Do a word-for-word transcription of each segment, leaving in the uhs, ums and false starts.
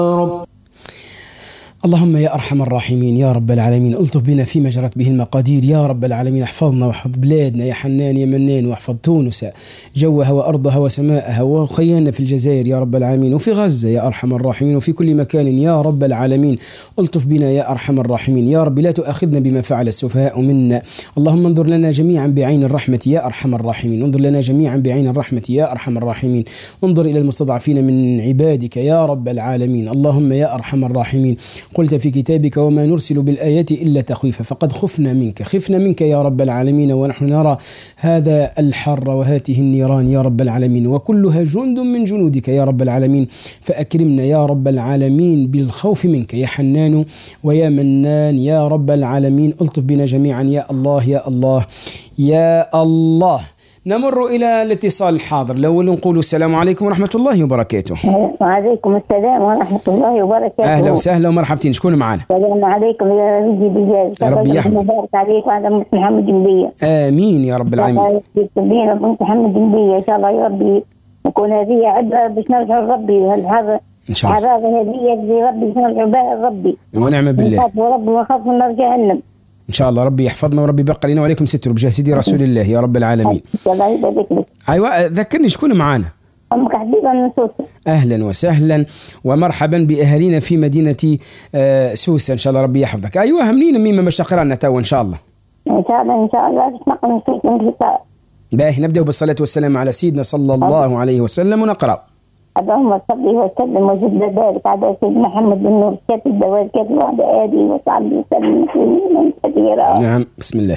رب. اللهم يا أرحم الراحمين يا رب العالمين ألطف بنا فيما جرت به المقادير يا رب العالمين. احفظنا واحفظ بلادنا يا حنان يا منان، واحفظ تونس جوها وأرضها وسماءها، وخيانا في الجزائر يا رب العالمين، وفي غزة يا أرحم الراحمين، وفي كل مكان يا رب العالمين. ألطف بنا يا أرحم الراحمين يا رب، لا تؤاخذنا بما فعل السفهاء منا. اللهم انظر لنا جميعا بعين الرحمة يا أرحم الراحمين، انظر لنا جميعا بعين الرحمة يا أرحم الراحمين. انظر إلى المستضعفين من عبادك يا رب العالمين. اللهم يا أرحم الراحمين، قلت في كتابك وما نرسل بالآيات إلا تخويفا، فقد خفنا منك خفنا منك يا رب العالمين، ونحن نرى هذا الحر وهاته النيران يا رب العالمين، وكلها جند من جنودك يا رب العالمين. فأكرمنا يا رب العالمين بالخوف منك يا حنان ويا منان يا رب العالمين. ألطف بنا جميعا يا الله يا الله يا الله. نمر إلى الاتصال الحاضر الأول، نقول السلام عليكم ورحمة الله وبركاته. وعليكم السلام ورحمة الله وبركاته. أهلا وسهلا ومرحبتين، شكون معنا؟ السلام عليكم يا ربي بجاز. ربي يحفظك. مبارك عليك وعلى محمد جنبية. آمين يا رب العالمين. الله يسلمك محمد جنبية إن شاء الله يا ربي، نكون هذه عبرة باش نرجع لربي. هذا إن شاء الله. هذه هدية زي ربي باش نرجع بها لربي. ونعم بالله. نخاف ربي ونخاف من نرجع جهنم. إن شاء الله ربي يحفظنا وربي يبقى لنا وعليكم ستر بجاه سيدي رسول الله يا رب العالمين. الله يبارك لك. أيوة ذكرني شكون معانا؟ أمك حبيبة من سوسة. أهلا وسهلا ومرحبا بأهالينا في مدينة سوسة إن شاء الله ربي يحفظك. أيوة همنينا مما مش تقرانا تو إن شاء الله. إن شاء الله إن شاء الله باش نقرأ من سوسة من الكتاب. باهي نبدأ بالصلاة والسلام على سيدنا صلى الله عليه وسلم ونقرأ. اللهم صل وسلم وزد وبارك على سيدنا محمد بن نور كاتب الدوالكات وعلى آله وصحبه وسلم تسليما كثيرا. نعم بسم الله.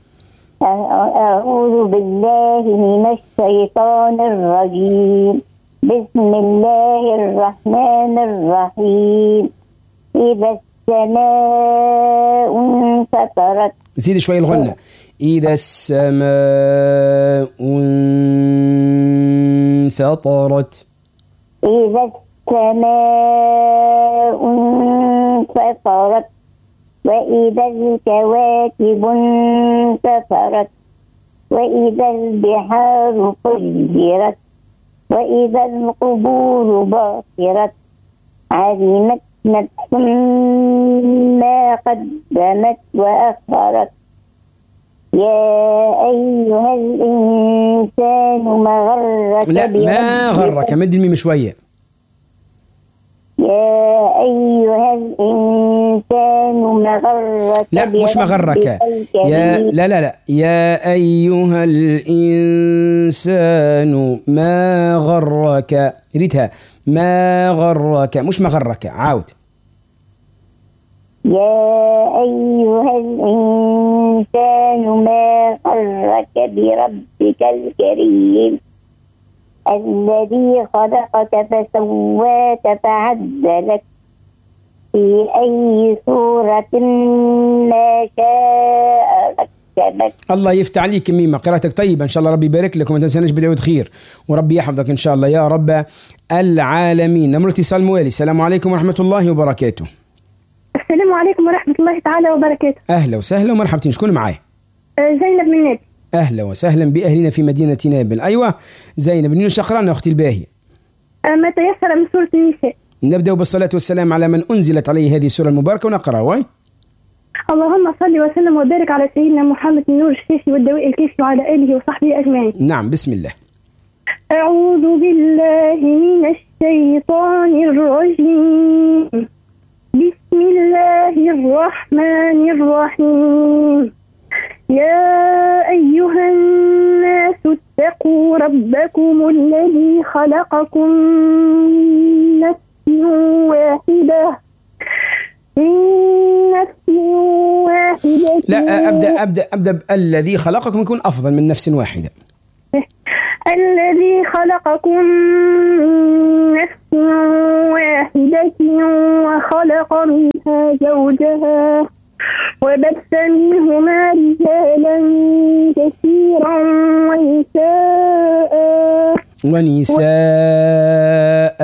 أعوذ بالله من الشيطان الرجيم. بسم الله الرحمن الرحيم. إذا السماء انفطرت. زيد شوي الغنة. إذا السماء انفطرت. إذا السماء انفطرت وإذا الكواكب انتثرت وإذا البحار فجرت وإذا القبور بعثرت علمت نفس ما قدمت وأخرت. يا أيها الإنسان ما غرك. لا ما غرك، مد الميم شوية. يا أيها الإنسان ما غرك. لا مش ما غرك، يا لا لا لا يا أيها الإنسان ما غرك، ريتها ما غرك مش ما غرك. عاود. يا أيها الإنسان ما غرك بربك الكريم الذي خلقك فسواك فعدلك في أي صورة ما شاء ركبك. الله يفتح عليك ميمة، قراءتك طيبة إن شاء الله ربي يبارك لك وما تنساناش بدعوة خير وربي يحفظك إن شاء الله يا رب العالمين. نمر اتصال موالي. السلام عليكم ورحمة الله وبركاته. السلام عليكم ورحمة الله تعالى وبركاته. أهلا وسهلا ومرحبتين، شكون معايا؟ زينب من نابل. أهلا وسهلا بأهلنا في مدينة نابل. أيوة زينب من شقرانا أختي الباهية. ما تيسر من سورة النساء. نبدأ بالصلاة والسلام على من أنزلت عليه هذه السورة المباركة ونقرأ. واي اللهم صل وسلم وبارك على سيدنا محمد النور الشافي والدواء الكافي وعلى آله وصحبه أجمعين. نعم بسم الله. أعوذ بالله من الشيطان الرجيم. بسم الله الرحمن الرحيم. يا أيها الناس اتقوا ربكم الذي خلقكم من نفس واحدة من نفس واحدة. لا أبدأ أبدأ أبدأ الذي خلقكم يكون أفضل من نفس واحدة. الذي خلقكم من نفس واحدة وخلق منها زوجها وبث منهما رجالا كثيرا ونساء ونساء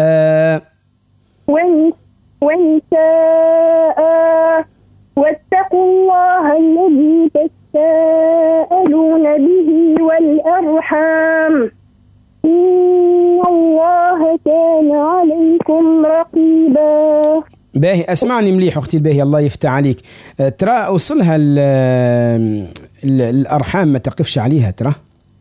ونساء واتقوا الله الذي تساءلون به والأرحام إن الله كان عليكم رقيبا. الله. باهي، أسمعني مليح أختي الباهي، الله يفتح عليك. ترى أوصلها الأرحام ما تقفش عليها ترى.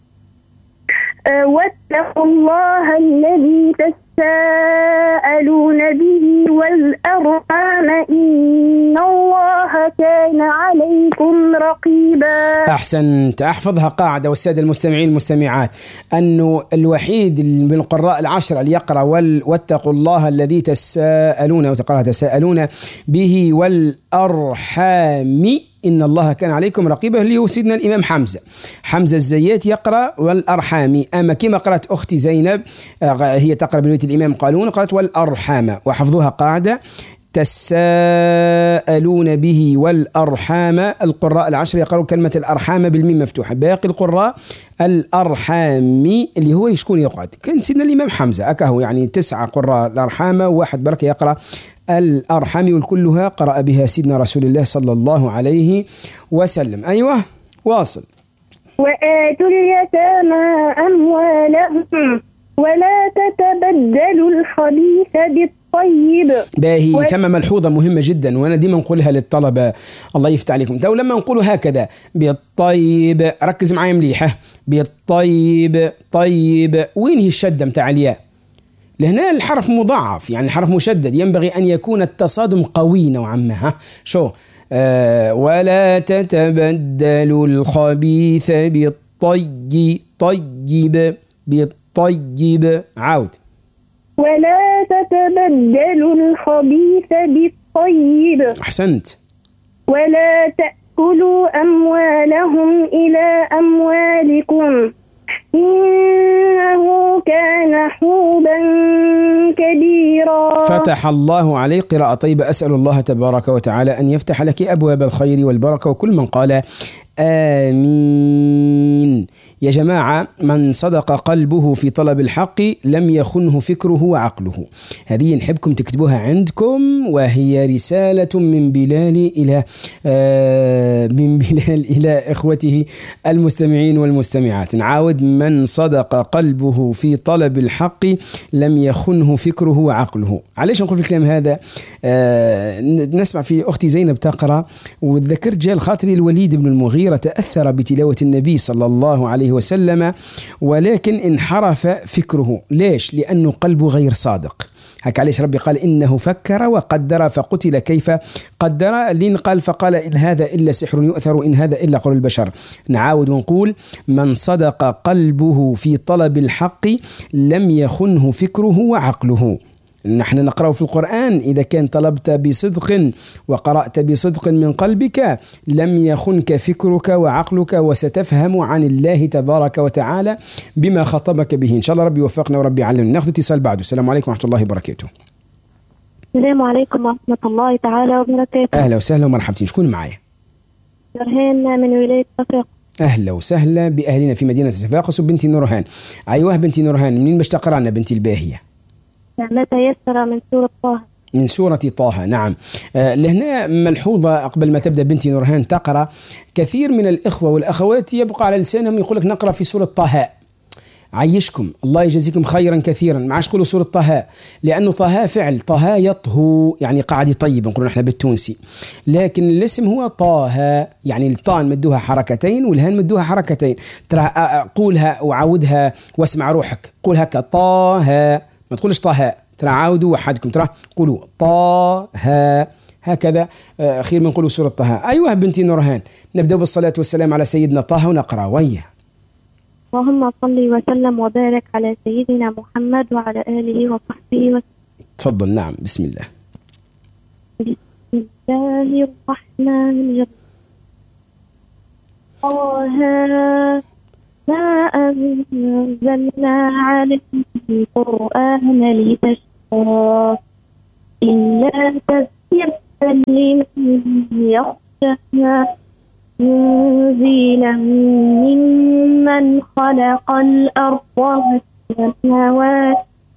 واتقوا الله الذي تساءلون به والأرحام إن الله كان عليكم رقيبا. أحسنت. أحفظها قاعدة والسادة المستمعين المستمعات، أنه الوحيد من القراء العشرة اللي يقرأ واتقوا الله الذي تساءلون وتقرأ تساءلون به والأرحام إن الله كان عليكم رقيبا، اللي هو سيدنا الإمام حمزة حمزة الزيات يقرأ والأرحام. أما كما قرأت أختي زينب هي تقرأ برواية الإمام قالون قرأت والأرحام، وحفظوها قاعدة تساءلون به والأرحام. القراء العشر يقرأوا كلمة الأرحام بالميم مفتوحة، باقي القراء الأرحام اللي هو شكون يقعد كان سيدنا الإمام حمزة أكاهو، يعني تسعة قراء الأرحام وواحد بركة يقرأ الأرحام، والكلها قرأ بها سيدنا رسول الله صلى الله عليه وسلم. أيوة واصل. وآتوا اليتامى أموالهم ولا تتبدلوا الخبيث بالطيب. باهي و... ثم ملحوظة مهمة جدا وأنا ديما نقولها للطلبة، الله يفتح عليكم. تو لما نقول هكذا بالطيب، ركز معي مليحة، بالطيب طيب، وين هي الشدة متاع الياء؟ لهنا الحرف مضاعف، يعني الحرف مشدد، ينبغي أن يكون التصادم قوي نوعا ما. ها شو آه ولا تتبدلوا الخبيث بالطيب طيب بالطيب. عاود. ولا تتبدلوا الخبيث بالطيب. أحسنت. ولا تأكلوا أموالهم إلى أموالكم إنه كان حوبا كبيرا. فتح الله عليه قراءة طيبة. أسأل الله تبارك وتعالى أن يفتح لك أبواب الخير والبركة، وكل من قال آمين. يا جماعة، من صدق قلبه في طلب الحق لم يخنه فكره وعقله. هذه نحبكم تكتبوها عندكم، وهي رسالة من بلال إلى آه من بلال إلى إخوته المستمعين والمستمعات. نعاود: من صدق قلبه في طلب الحق لم يخنه فكره وعقله. عليش نقول في الكلام هذا؟ آه نسمع في أختي زينب تقرأ، وذكرت جال خاطري الوليد بن المغيرة تأثر بتلاوة النبي صلى الله عليه وسلم، ولكن انحرف فكره. ليش؟ لأنه قلبه غير صادق. هك عليش ربي قال إنه فكر وقدر فقتل كيف قدر. لين قال فقال إن هذا إلا سحر يؤثر إن هذا إلا قول البشر. نعاود ونقول: من صدق قلبه في طلب الحق لم يخنه فكره وعقله. نحن نقرأ في القرآن: إذا كان طلبت بصدق وقرأت بصدق من قلبك لم يخنك فكرك وعقلك، وستفهم عن الله تبارك وتعالى بما خطبك به. إن شاء الله ربي يوفقنا وربي يعلمنا. ناخذ اتصال بعده. السلام عليكم ورحمة الله وبركاته. السلام عليكم ورحمة الله تعالى وبركاته. أهلا وسهلا ومرحبتين. شكون معايا؟ نورهان من ولاية صفاقس. أهلا وسهلا بأهلنا في مدينة صفاقس. وبنتي نورهان. أيوه بنتي نورهان، منين باش تقرأ لنا بنتي الباهية؟ ما تيسر من سورة طه. من سورة طه، نعم. آه لهنا ملحوظة قبل ما تبدأ بنتي نورهان تقرأ: كثير من الإخوة والأخوات يبقى على لسانهم يقول لك نقرأ في سورة طه. عيشكم الله يجزيكم خيرا كثيرا، ما عادش تقولوا سورة طه، لأنه طه فعل، طه يطهو يعني قاعد يطيب، نقولوا نحن بالتونسي، لكن الاسم هو طه، يعني الطاء مدوها حركتين والهان مدوها حركتين. ترى قولها وعودها واسمع روحك، قول هكا طه، ما تقولش طه. ترى عاودوا وحدكم، ترى قولوا طه هكذا. خير من قولوا سورة طه. أيوة بنتي نورهان، نبدأ بالصلاة والسلام على سيدنا طه ونقرأ وياه. اللهم صل وسلم وبارك على سيدنا محمد وعلى آله وصحبه وسلم. تفضل. نعم. بسم الله. بسم الله الرحمن الرحيم. طه ما أنزلنا عليك القرآن لتشقى إلا تذكرة لمن يخشى تنزيلا ممن خلق الأرض والسماوات.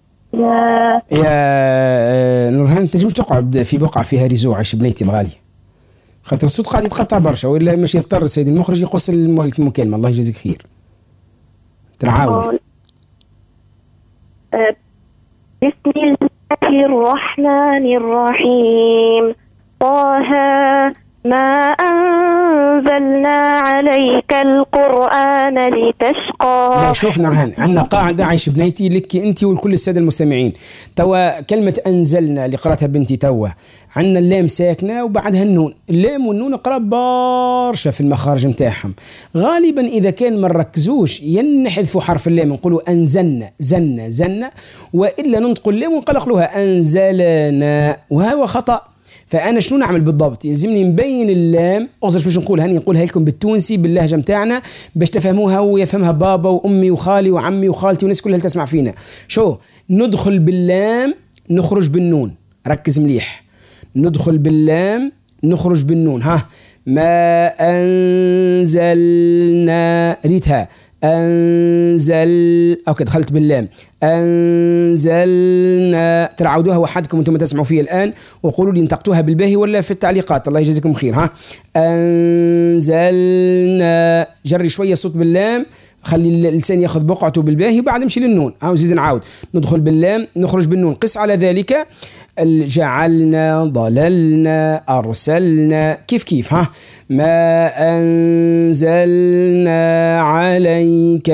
يا نورهان تنجم تقعد في بقعة فيها رزوع عيش بنيتي الغالية، خاطر الصوت قاعد يتقطع برشا، وإلا مش يضطر السيد المخرج يقص المكالمة. الله يجزيك خير. ترعاوني. بسم الله الرحمن الرحيم. طه ما أنزلنا عليك القرآن لتشقى. لا شوف نورهان، عندنا قاعدة عايش بنيتي لك أنت ولكل السادة المستمعين. توا كلمة أنزلنا اللي قرأتها بنتي توا عندنا اللام ساكنة وبعدها النون. اللام والنون قرب برشا في المخارج متاعهم. غالبا إذا كان ما نركزوش ينحذفوا حرف اللام، نقولوا أنزلنا زنا زنا، وإلا ننطق اللام ونقلقلوها أنزلنا، وهذا خطأ. فأنا شنو نعمل بالضبط؟ يلزمني نبين اللام. أوزرش باش نقول هاني نقولها لكم بالتونسي باللهجة متاعنا باش تفهموها ويفهمها بابا وأمي وخالي وعمي وخالتي والناس كلها اللي تسمع فينا. شو ندخل باللام نخرج بالنون، ركز مليح. ندخل باللام نخرج بالنون. ها ما أنزلنا ريتها أنزل. أوكي دخلت باللام أنزلنا. ترعودوها وحدكم أنتم تسمعوا فيه الآن وقولوا لي انتقتوها بالباهي ولا في التعليقات. الله يجزيكم خير. ها أنزلنا. جري شوية الصوت باللام، خلي اللسان ياخذ بقعته بالباهي وبعد نمشي للنون. ها زيد نعاود ندخل باللام نخرج بالنون. قس على ذلك جعلنا ضللنا أرسلنا كيف كيف. ها ما أنزلنا عليك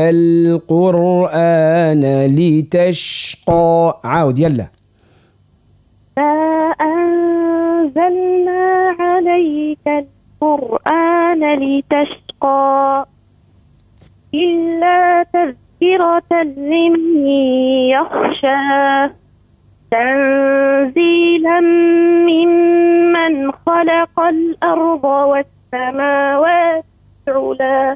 القرآن لتشقى. عاود يلا. ما أنزلنا عليك القرآن لتشقى إلا تذكرة لمن يخشى تنزيلا ممن خلق الأرض والسماوات العلى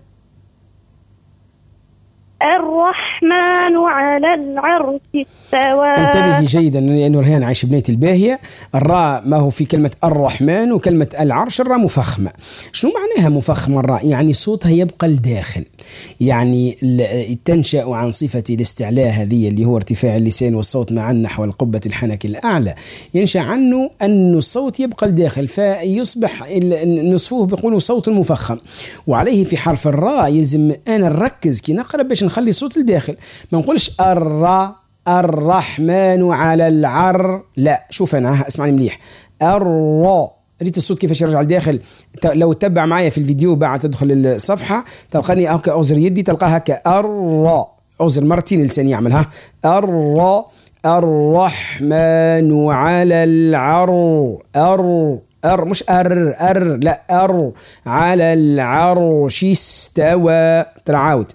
الرحمن على العرش استوى. انتبهي جيدا لأنه رهان عايش بنية الباهية. الراء ما هو في كلمة الرحمن وكلمة العرش الراء مفخمة. شنو معناها مفخمة الراء؟ يعني صوتها يبقى الداخل، يعني تنشأ عن صفة الاستعلاء هذه اللي هو ارتفاع اللسان والصوت مع نحو القبة الحنك الأعلى. ينشأ عنه أن الصوت يبقى الداخل فيصبح نصفوه بيقولوا صوت مفخم. وعليه في حرف الراء يلزم أنا نركز كي نقرأ باش نخلي الصوت الداخل. ما نقولش الراء الرحمن على العر، لا شوف أنا اسمعني مليح. الراء ريت الصوت كيفاش يرجع الداخل. لو تتبع معايا في الفيديو بعد تدخل الصفحة تلقاني هكا أوزر يدي تلقاها هكا الراء أوزر مرتين لساني يعملها الراء الرحمن على العر أر أر مش أر أر لا أر على العرش استوى. ترعاود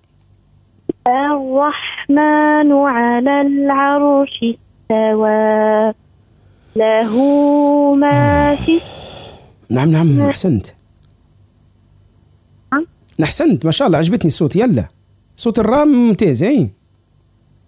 الرحمن على العرش استوى له ما في. نعم نعم أحسنت أحسنت ما شاء الله عجبتني الصوت. يلا صوت الراء ممتاز. اي